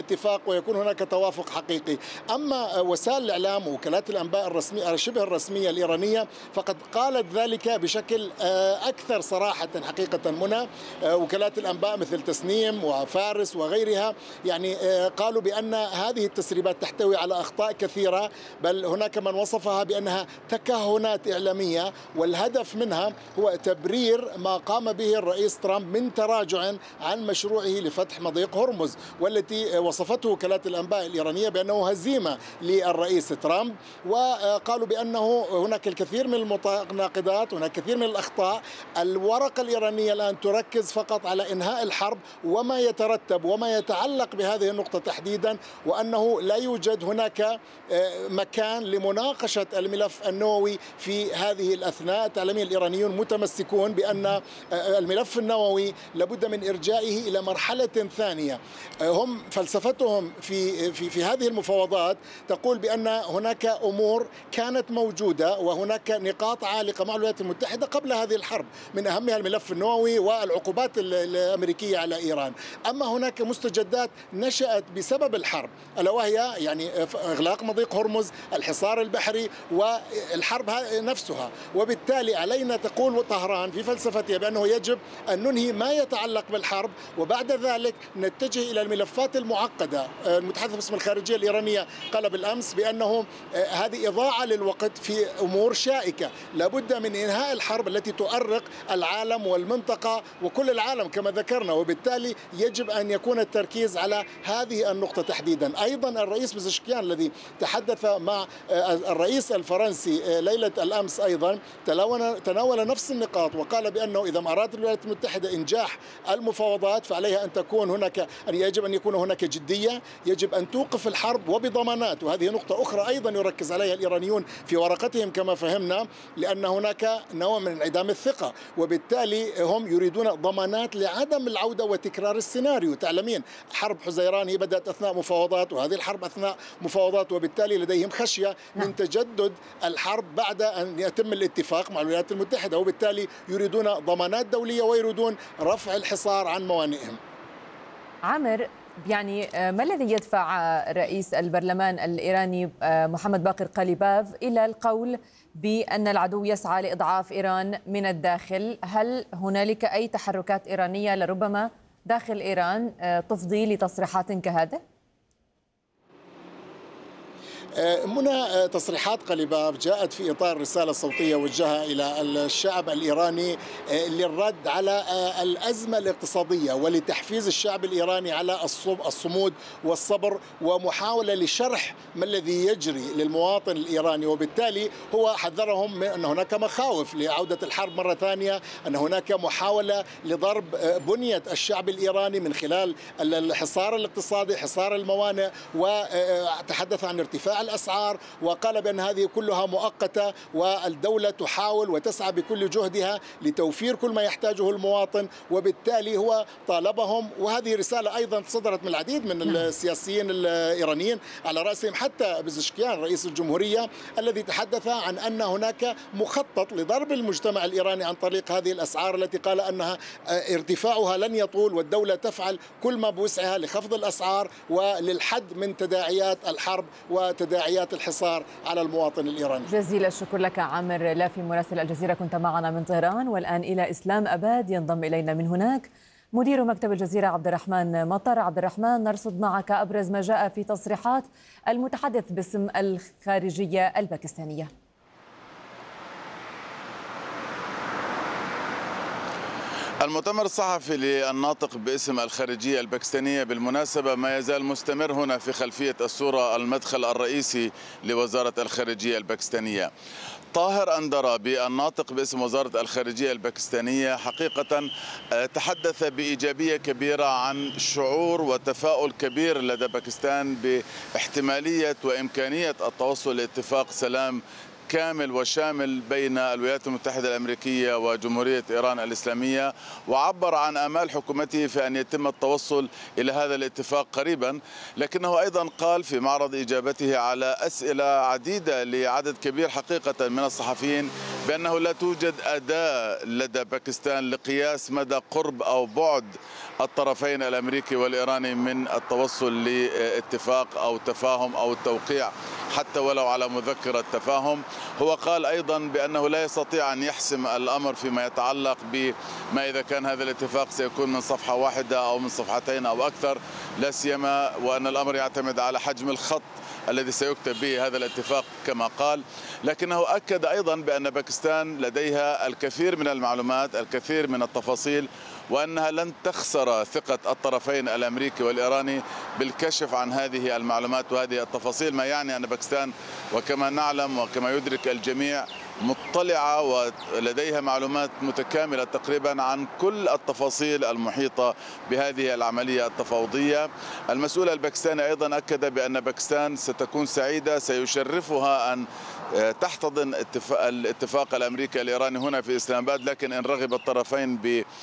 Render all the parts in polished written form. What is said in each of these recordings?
اتفاق ويكون هناك توافق حقيقي. أما وسائل الإعلام ووكالات الأنباء الرسمية شبه الرسمية الإيرانية فقد قالت ذلك بشكل أكثر صراحة حقيقة منى. وكالات الأنباء مثل تسنيم وفارس وغيرها يعني قالوا بأن هذه التسريبات تحتوي على أخطاء كثيرة، بل هناك من وصفها بأنها تكهنات إعلامية، والهدف منها هو تبرير ما قام به الرئيس ترامب من تراجع عن مشروعه لفتح مضيق هرمز، والتي وصفته وكالات الأنباء الإيرانية بأنه هزيمة للرئيس ترامب. وقالوا بأنه هناك الكثير من المتناقضات، هناك كثير من الأخطاء. الورقة الإيرانية الآن تركز فقط على إنهاء الحرب وما يترتب وما يتعلق بهذه النقطة تحديدا، وأنه لا يوجد هناك مكان لمناقشة الملف النووي في هذه الأثناء. التعليميين الإيرانيون متمسكون بأن الملف النووي لابد من إرجائه إلى مرحلة ثانية. هم فلسفتهم في هذه المفاوضات تقول بأن هناك أمور كانت موجودة وهناك نقاط عالقة مع الولايات المتحدة قبل هذه الحرب، من أهمها الملف النووي والعقوبات الأمريكية على إيران. أما هناك مستجدات نشأت بسبب الحرب، ألا وهي يعني إغلاق مضيق هرمز، الحصار البحري والحرب نفسها. وبالتالي علينا تقول طهران في فلسفتها بأنه يجب أن ننهي ما يتعلق بالحرب، وبعد ذلك نتجه إلى الملفات المعقدة. المتحدث باسم الخارجية الإيرانية قال بالأمس بأنه هذه إضاعة للوقت في أمور شائكة، لابد من إنهاء الحرب التي تؤرق العالم والمنطقة وكل العالم كما ذكرنا، وبالتالي يجب أن يكون التركيز على هذه النقطة تحديدا. أيضا الرئيس بزشكيان الذي تحدث مع الرئيس الفرنسي ليلة الأمس أيضا تناول نفس النقاط، وقال بأنه إذا أرادت الولايات المتحدة إنجاح المفاوضات فعليها أن تكون هناك يجب أن يكون هناك جدية، يجب أن توقف الحرب وبضمانات. وهذه نقطة أخرى أيضا يركز عليها الإيرانيون في ورقتهم كما فهمنا، لأن هناك نوع من انعدام الثقة، وبالتالي هم يريدون ضمانات لعدم العودة وتكرار السيناريو. تعلمين حرب حزيران هي بدأت أثناء مفاوضات، وهذه الحرب أثناء مفاوضات، وبالتالي لديهم خشية من تجدد الحرب بعد أن يتم الاتفاق مع الولايات المتحدة، وبالتالي يريدون ضمانات دولية ويريدون رفع الحصار عن موانئهم. عامر، يعني ما الذي يدفع رئيس البرلمان الإيراني محمد باقر قليباف إلى القول بأن العدو يسعى لإضعاف إيران من الداخل؟ هل هنالك أي تحركات إيرانية لربما داخل إيران تفضي لتصريحات كهذه؟ منى، تصريحات قليباف جاءت في إطار رسالة صوتية وجهها إلى الشعب الإيراني للرد على الأزمة الاقتصادية ولتحفيز الشعب الإيراني على الصمود والصبر، ومحاولة لشرح ما الذي يجري للمواطن الإيراني. وبالتالي هو حذرهم من أن هناك مخاوف لعودة الحرب مرة ثانية، أن هناك محاولة لضرب بنية الشعب الإيراني من خلال الحصار الاقتصادي، حصار الموانئ، وتحدث عن ارتفاع الأسعار، وقال بأن هذه كلها مؤقتة والدولة تحاول وتسعى بكل جهدها لتوفير كل ما يحتاجه المواطن. وبالتالي هو طالبهم، وهذه رسالة أيضا صدرت من العديد من السياسيين الإيرانيين على رأسهم حتى بزشكيان رئيس الجمهورية، الذي تحدث عن أن هناك مخطط لضرب المجتمع الإيراني عن طريق هذه الأسعار التي قال أنها ارتفاعها لن يطول، والدولة تفعل كل ما بوسعها لخفض الأسعار وللحد من تداعيات الحرب وتداعيات الحصار على المواطن الإيراني. جزيل الشكر لك عامر لافي مراسل الجزيرة، كنت معنا من طهران. والآن إلى إسلام أباد ينضم إلينا من هناك مدير مكتب الجزيرة عبد الرحمن مطر. عبد الرحمن، نرصد معك أبرز ما جاء في تصريحات المتحدث باسم الخارجية الباكستانية. المؤتمر الصحفي للناطق باسم الخارجية الباكستانية بالمناسبة ما يزال مستمر هنا في خلفية الصورة، المدخل الرئيسي لوزارة الخارجية الباكستانية. طاهر أندرابي الناطق باسم وزارة الخارجية الباكستانية حقيقة تحدث بإيجابية كبيرة عن شعور وتفاؤل كبير لدى باكستان باحتمالية وإمكانية التوصل لاتفاق سلام كامل وشامل بين الولايات المتحدة الأمريكية وجمهورية إيران الإسلامية، وعبر عن آمال حكومته في أن يتم التوصل إلى هذا الاتفاق قريبا. لكنه أيضا قال في معرض إجابته على أسئلة عديدة لعدد كبير حقيقة من الصحفيين بأنه لا توجد أداة لدى باكستان لقياس مدى قرب أو بعد الطرفين الأمريكي والإيراني من التوصل لاتفاق أو تفاهم أو التوقيع حتى ولو على مذكرة تفاهم. هو قال أيضا بأنه لا يستطيع أن يحسم الأمر فيما يتعلق بما إذا كان هذا الاتفاق سيكون من صفحة واحدة أو من صفحتين أو أكثر، لا سيما وأن الأمر يعتمد على حجم الخط الذي سيكتب به هذا الاتفاق كما قال. لكنه أكد أيضا بأن باكستان لديها الكثير من المعلومات، الكثير من التفاصيل، وأنها لن تخسر ثقة الطرفين الأمريكي والإيراني بالكشف عن هذه المعلومات وهذه التفاصيل، ما يعني أن باكستان وكما نعلم وكما يدرك الجميع مطلعة ولديها معلومات متكاملة تقريبا عن كل التفاصيل المحيطة بهذه العملية التفاوضية. المسؤول الباكستاني أيضا أكد بأن باكستان ستكون سعيدة، سيشرفها أن تحتضن الاتفاق الأمريكي الإيراني هنا في إسلام آباد، لكن إن رغب الطرفين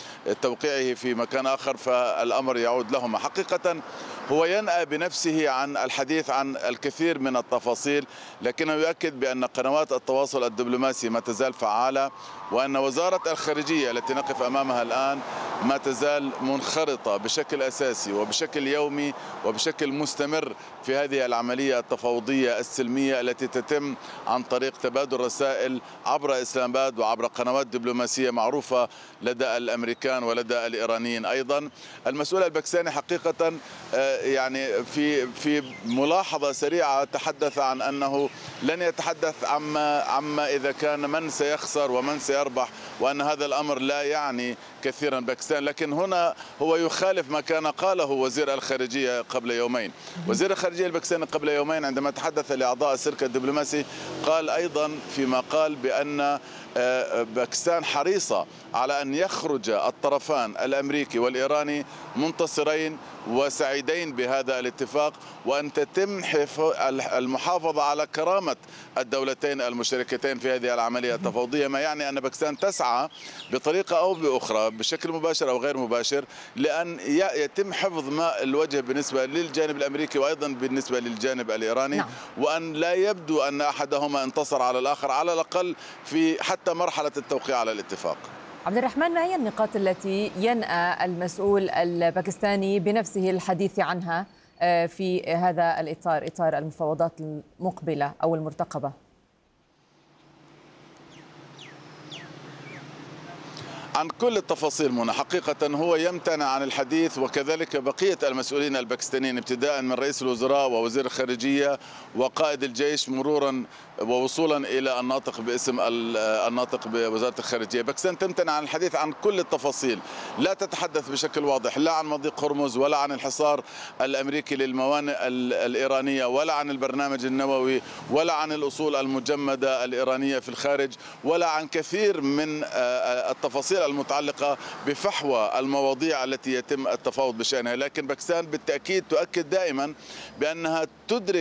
بتوقيعه في مكان آخر فالأمر يعود لهما. حقيقة هو ينأى بنفسه عن الحديث عن الكثير من التفاصيل، لكنه يؤكد بأن قنوات التواصل الدبلوماسي ما تزال فعالة، وأن وزارة الخارجية التي نقف أمامها الآن ما تزال منخرطة بشكل أساسي وبشكل يومي وبشكل مستمر في هذه العملية التفاوضية السلمية التي تتم عن طريق تبادل رسائل عبر إسلام آباد وعبر قنوات دبلوماسية معروفة لدى الأمريكان ولدى الإيرانيين أيضا. المسؤول الباكستاني حقيقة يعني في ملاحظة سريعة تحدث عن أنه لن يتحدث عما إذا كان من سيخسر ومن سيربح، وأن هذا الأمر لا يعني كثيرا باكستان. لكن هنا هو يخالف ما كان قاله وزير الخارجية قبل يومين. وزير الخارجية الباكستاني قبل يومين عندما تحدث لأعضاء السلك الدبلوماسي قال أيضا فيما قال بأن باكستان حريصة على أن يخرج الطرفان الأمريكي والإيراني منتصرين وسعيدين بهذا الاتفاق، وأن تتم المحافظة على كرامة الدولتين المشتركتين في هذه العملية التفاوضية، ما يعني أن باكستان تسعى بطريقة أو بأخرى بشكل مباشر أو غير مباشر لأن يتم حفظ ماء الوجه بالنسبة للجانب الأمريكي وأيضا بالنسبة للجانب الإيراني، وأن لا يبدو أن أحدهما انتصر على الآخر على الأقل في حتى مرحلة التوقيع على الاتفاق. عبد الرحمن، ما هي النقاط التي ينأى المسؤول الباكستاني بنفسه الحديث عنها في هذا الإطار، إطار المفاوضات المقبلة أو المرتقبة؟ عن كل التفاصيل منى. حقيقة هو يمتنع عن الحديث، وكذلك بقية المسؤولين الباكستانيين ابتداء من رئيس الوزراء ووزير الخارجية وقائد الجيش مرورا ووصولا إلى الناطق باسم الناطق بوزارة الخارجية. باكستان تمتنع عن الحديث عن كل التفاصيل، لا تتحدث بشكل واضح لا عن مضيق هرمز ولا عن الحصار الأمريكي للموانئ الإيرانية ولا عن البرنامج النووي ولا عن الأصول المجمدة الإيرانية في الخارج ولا عن كثير من التفاصيل المتعلقة بفحوى المواضيع التي يتم التفاوض بشأنها. لكن باكستان بالتأكيد تؤكد دائما بأنها تدرك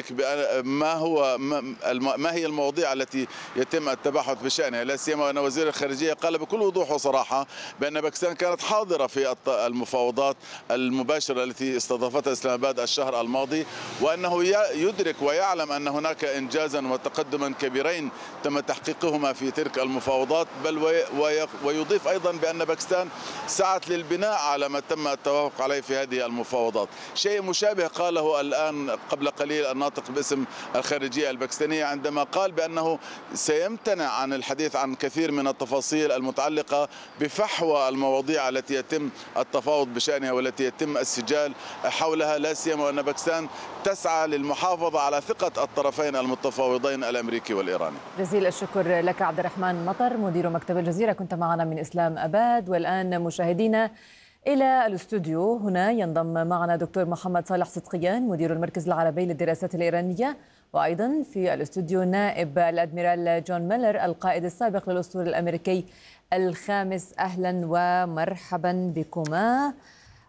ما هي المواضيع التي يتم التباحث بشأنها، لا سيما أن وزير الخارجية قال بكل وضوح وصراحة بأن باكستان كانت حاضرة في المفاوضات المباشرة التي استضافتها إسلام آباد الشهر الماضي، وأنه يدرك ويعلم أن هناك إنجازا وتقدما كبيرين تم تحقيقهما في تلك المفاوضات، بل ويضيف أيضا بأن باكستان سعت للبناء على ما تم التوافق عليه في هذه المفاوضات. شيء مشابه قاله الآن قبل قليل الناطق باسم الخارجية الباكستانية عندما قال بأنه سيمتنع عن الحديث عن كثير من التفاصيل المتعلقة بفحوى المواضيع التي يتم التفاوض بشأنها والتي يتم السجال حولها، لا سيما أن باكستان تسعى للمحافظة على ثقة الطرفين المتفاوضين الأمريكي والإيراني. جزيل الشكر لك عبد الرحمن مطر مدير مكتب الجزيرة، كنت معنا من إسلام آباد. والآن مشاهدينا إلى الاستوديو هنا ينضم معنا دكتور محمد صالح صدقيان مدير المركز العربي للدراسات الإيرانية، وأيضا في الاستوديو نائب الأدميرال جون ميلر القائد السابق للأسطول الأمريكي الخامس. أهلا ومرحبا بكما.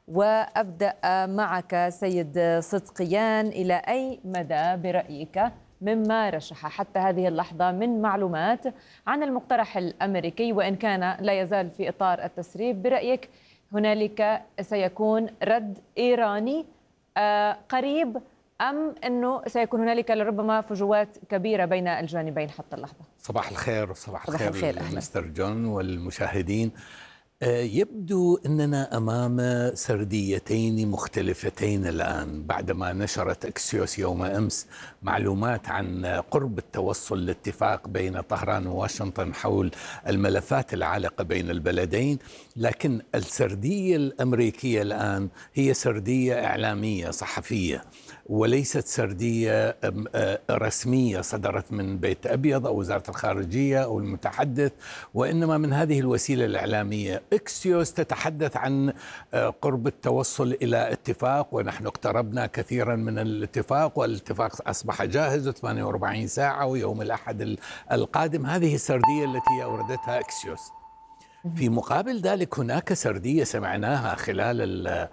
وأبدأ معك سيد صدقيان، إلى أي مدى برأيك مما رشح حتى هذه اللحظة من معلومات عن المقترح الأمريكي، وإن كان لا يزال في إطار التسريب. برأيك هنالك سيكون رد إيراني قريب، أم أنه سيكون هنالك لربما فجوات كبيرة بين الجانبين حتى اللحظة؟ صباح الخير مستر جون والمشاهدين. يبدو أننا أمام سرديتين مختلفتين الآن، بعدما نشرت أكسيوس يوم أمس معلومات عن قرب التوصل لاتفاق بين طهران وواشنطن حول الملفات العالقة بين البلدين. لكن السردية الأمريكية الآن هي سردية إعلامية صحفية، وليست سردية رسمية صدرت من بيت أبيض أو وزارة الخارجية أو المتحدث، وإنما من هذه الوسيلة الإعلامية. إكسيوس تتحدث عن قرب التوصل إلى اتفاق، ونحن اقتربنا كثيرا من الاتفاق، والاتفاق أصبح جاهز 48 ساعة ويوم الأحد القادم. هذه السردية التي أوردتها إكسيوس. في مقابل ذلك هناك سردية سمعناها خلال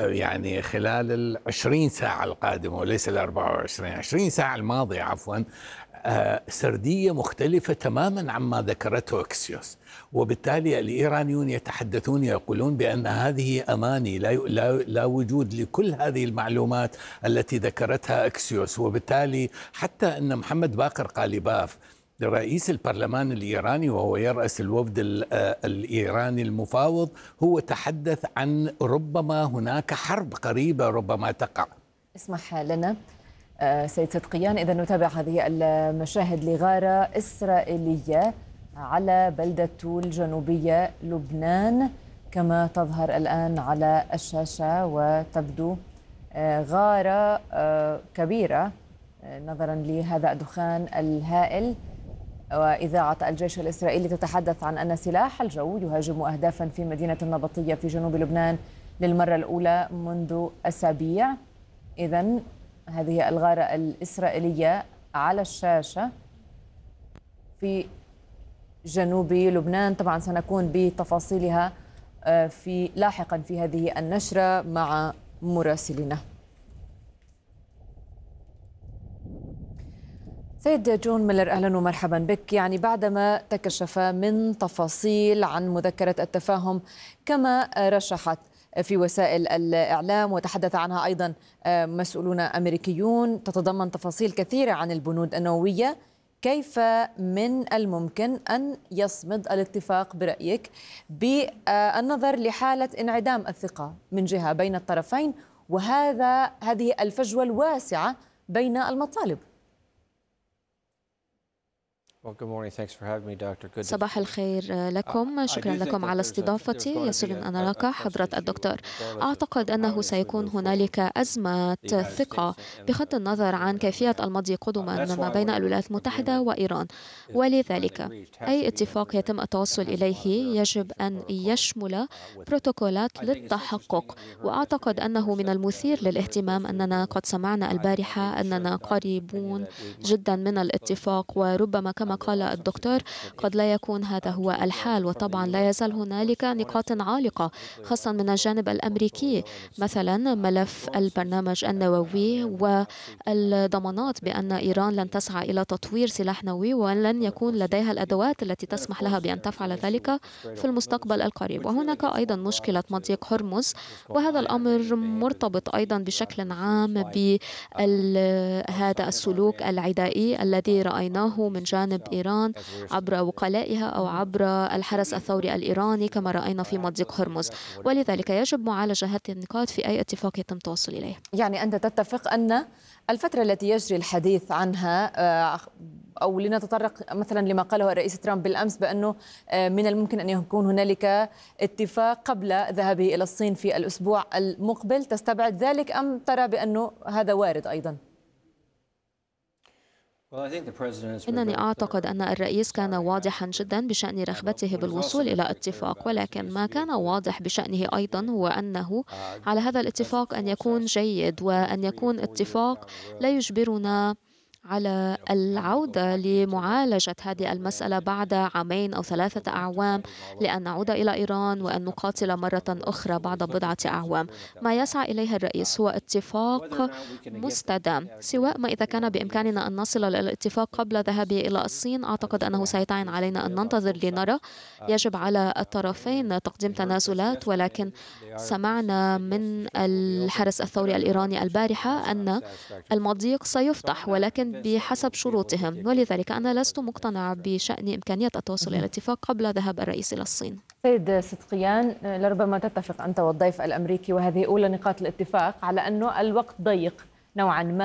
20 ساعة القادمة، وليس 20 ساعة الماضية عفوا، سردية مختلفة تماما عما ذكرته إكسيوس. وبالتالي الإيرانيون يتحدثون يقولون بأن هذه أماني، لا وجود لكل هذه المعلومات التي ذكرتها إكسيوس. وبالتالي حتى أن محمد باقر قاليباف رئيس البرلمان الإيراني وهو يرأس الوفد الإيراني المفاوض، هو تحدث عن ربما هناك حرب قريبة ربما تقع. اسمح لنا سيد صدقيان، إذا نتابع هذه المشاهد لغارة إسرائيلية على بلدة طول جنوبية لبنان كما تظهر الآن على الشاشة، وتبدو غارة كبيرة نظرا لهذا الدخان الهائل. وإذاعة الجيش الإسرائيلي تتحدث عن أن سلاح الجو يهاجم أهدافا في مدينة النبطية في جنوب لبنان للمرة الأولى منذ أسابيع. إذن هذه الغارة الإسرائيلية على الشاشة في جنوب لبنان. طبعا سنكون بتفاصيلها لاحقا في هذه النشرة مع مراسلنا. سيد جون ميلر، أهلا ومرحبا بك. يعني بعدما تكشف من تفاصيل عن مذكرة التفاهم كما رشحت في وسائل الإعلام وتحدث عنها أيضا مسؤولون أمريكيون، تتضمن تفاصيل كثيرة عن البنود النووية، كيف من الممكن أن يصمد الاتفاق برأيك بالنظر لحالة انعدام الثقة من جهة بين الطرفين هذه الفجوة الواسعة بين المطالب؟ صباح الخير لكم، شكرا لكم على استضافتي. يسرني أن أراك حضرة الدكتور. أعتقد أنه سيكون هنالك أزمة ثقة بغض النظر عن كيفية المضي قدما ما بين الولايات المتحدة وإيران، ولذلك أي اتفاق يتم التوصل إليه يجب أن يشمل بروتوكولات للتحقق. وأعتقد أنه من المثير للاهتمام أننا قد سمعنا البارحة أننا قريبون جدا من الاتفاق، وربما كما قال الدكتور قد لا يكون هذا هو الحال. وطبعا لا يزال هنالك نقاط عالقة خاصة من الجانب الأمريكي، مثلا ملف البرنامج النووي والضمانات بأن إيران لن تسعى إلى تطوير سلاح نووي ولن يكون لديها الأدوات التي تسمح لها بأن تفعل ذلك في المستقبل القريب. وهناك أيضا مشكلة مضيق هرمز، وهذا الأمر مرتبط أيضا بشكل عام بهذا السلوك العدائي الذي رأيناه من جانب إيران عبر وكلائها أو عبر الحرس الثوري الإيراني كما رأينا في مضيق هرمز. ولذلك يجب معالجة هذه النقاط في أي اتفاق يتم التوصل إليه. يعني أنت تتفق أن الفترة التي يجري الحديث عنها، أو لنتطرق مثلا لما قاله الرئيس ترامب بالأمس بأنه من الممكن أن يكون هنالك اتفاق قبل ذهابه إلى الصين في الأسبوع المقبل، تستبعد ذلك أم ترى بأنه هذا وارد أيضا؟ إنني أعتقد أن الرئيس كان واضحا جدا بشأن رغبته بالوصول إلى اتفاق، ولكن ما كان واضح بشأنه أيضا هو أنه على هذا الاتفاق أن يكون جيد وأن يكون اتفاق لا يجبرنا على العودة لمعالجة هذه المسألة بعد 2 أو 3 أعوام، لأن نعود إلى إيران وأن نقاتل مرة أخرى بعد بضعة أعوام. ما يسعى إليه الرئيس هو اتفاق مستدام، سواء ما إذا كان بإمكاننا أن نصل إلى الاتفاق قبل ذهابه إلى الصين. أعتقد أنه سيتعين علينا أن ننتظر لنرى. يجب على الطرفين تقديم تنازلات، ولكن سمعنا من الحرس الثوري الإيراني البارحة أن المضيق سيفتح، ولكن بحسب شروطهم، ولذلك أنا لست مقتنعة بشأن إمكانية التوصل إلى الاتفاق قبل ذهاب الرئيس إلى الصين. سيد صدقيان، لربما تتفق أنت والضيف الأمريكي، وهذه أولى نقاط الاتفاق، على أنه الوقت ضيق نوعا ما